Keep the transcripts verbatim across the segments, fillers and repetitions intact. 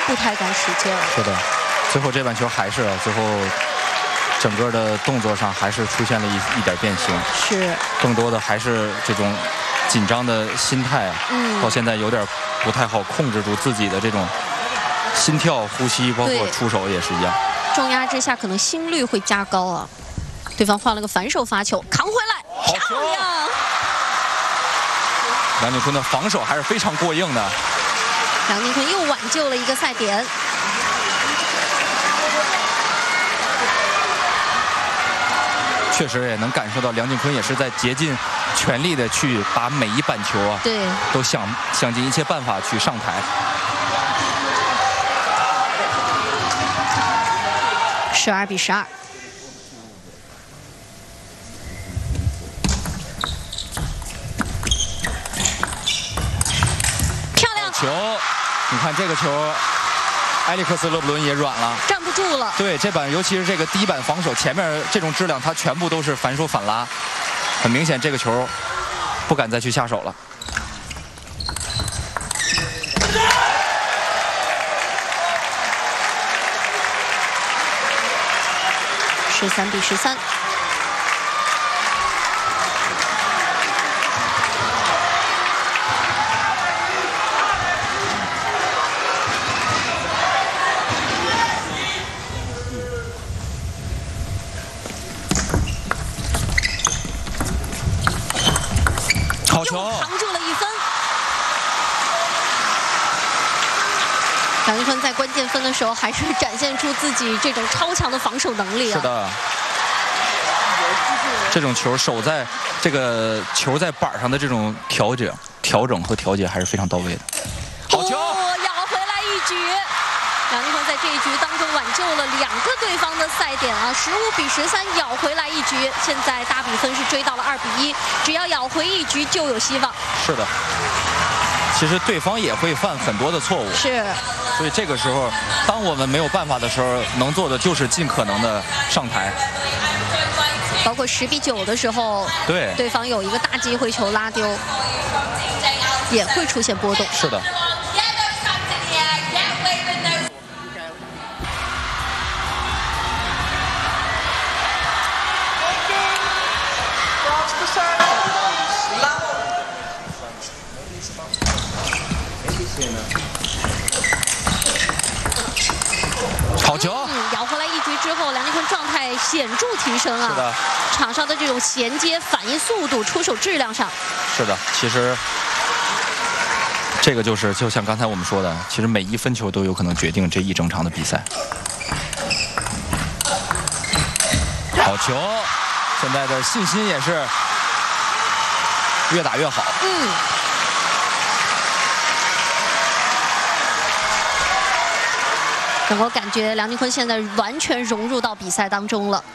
不太敢使劲了。 是的，最后这板球还是最后整个的动作上还是出现了一一点变形， 是更多的还是这种紧张的心态， 嗯， 到现在有点不太好控制住自己的这种心跳、呼吸，包括出手也是一样。 重压之下，可能心率会加高啊。对方换了个反手发球，扛回来，漂亮！ 梁靖昆的防守还是非常过硬的。 梁靖昆又挽救了一个赛点。 确实也能感受到梁靖昆也是在竭尽全力的去把每一板球啊， 对， 都想想尽一切办法去上台。 十二比十二。漂亮球，你看这个球，埃里克斯·勒布伦也软了， 站不住了。 对，这板尤其是这个第一板防守，前面这种质量，他全部都是反手反拉，很明显这个球不敢再去下手了。 十三比十三。 好球， 扛住了一分。梁靖昆在关键分的时候，还是展现出自己这种超强的防守能力啊！ 是的，这种球守在这个球在板上的这种调整、调整和调节还是非常到位的。好球， 哦，咬回来一局。梁靖昆在这一局当中挽救了两个对方的赛点啊，十五比十三咬回来一局，现在大比分是追到了二比一，只要咬回一局就有希望。 是的，其实对方也会犯很多的错误， 是， 所以这个时候，当我们没有办法的时候，能做的就是尽可能的上台。 包括十比九的时候， 对， 对方有一个大机会球拉丢，也会出现波动。 是的。好球！ 嗯，咬回来一局之后，梁靖昆状态显著提升啊！ 是的， 场上的这种衔接、反应速度、出手质量上， 是的，其实这个就是就像刚才我们说的，其实每一分球都有可能决定这一整场的比赛。好球！现在的信心也是越打越好。 嗯。能够感觉梁靖昆现在完全融入到比赛当中了。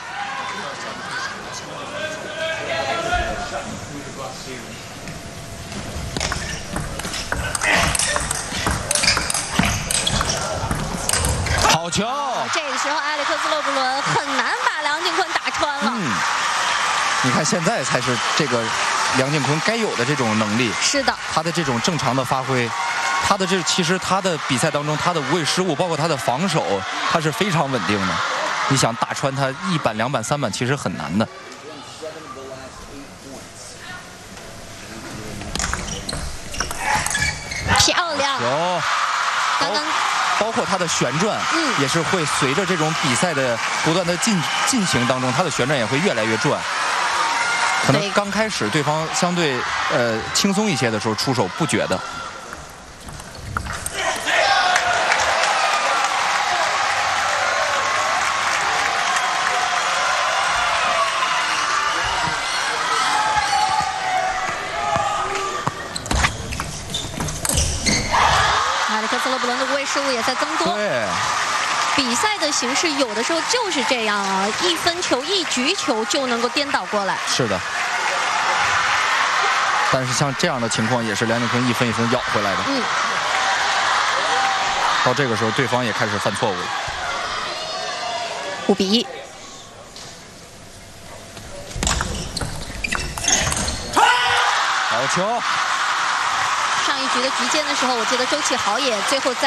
好球！ 这个时候，埃里克斯·勒布伦很难把梁靖昆打穿了。 嗯，你看现在才是这个梁靖昆该有的这种能力。 是的， 他的这种正常的发挥。他的这其实他的比赛当中，他的无畏失误，包括他的防守，他是非常稳定的。你想打穿他一板、两板、三板，其实很难的。 漂亮！ 有， 刚刚包括他的旋转， 嗯， 也是会随着这种比赛的不断的进进行当中，他的旋转也会越来越转。可能刚开始对方相对呃轻松一些的时候出手不觉得。 勒布伦的无畏失误也在增多。 对， 比赛的形式有的时候就是这样啊，一分球、一局球就能够颠倒过来。 是的。但是像这样的情况，也是梁靖昆一分一分咬回来的。 嗯。 到这个时候，对方也开始犯错误了。 五比一。 好球！ 上一局的局间的时候，我记得周启豪也最后在。